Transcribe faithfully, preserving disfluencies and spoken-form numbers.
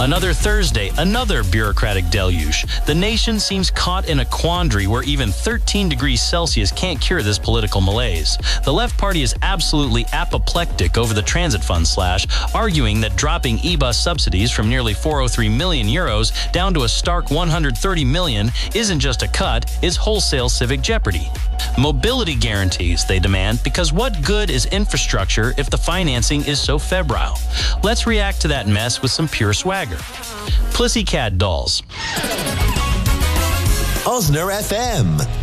Another Thursday, another bureaucratic deluge. The nation seems caught in a quandary where even thirteen degrees Celsius can't cure this political malaise. The left party is absolutely apoplectic over the transit fund slash, arguing that dropping e-bus subsidies from nearly four hundred three million euros down to a stark one hundred thirty million isn't just a cut, it's wholesale civic jeopardy. Mobility guarantees, they demand, because what good is infrastructure if the financing is so febrile? Let's react to that mess with some pure swagger. Pussycat Dolls. Osner F M.